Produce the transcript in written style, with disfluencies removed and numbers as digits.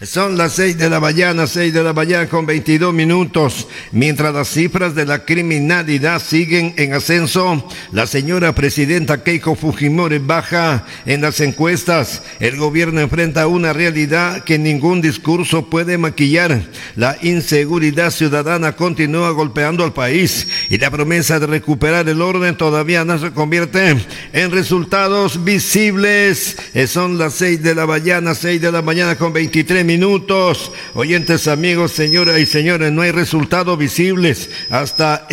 Son las 6 de la mañana con 22 minutos. Mientras las cifras de la criminalidad siguen en ascenso, la señora presidenta Keiko Fujimori baja en las encuestas. El gobierno enfrenta una realidad que ningún discurso puede maquillar. La inseguridad ciudadana continúa golpeando al país y la promesa de recuperar el orden todavía no se convierte en resultados visibles. Son las 6 de la mañana con 23 minutos. Oyentes, amigos, señoras y señores, no hay resultados visibles hasta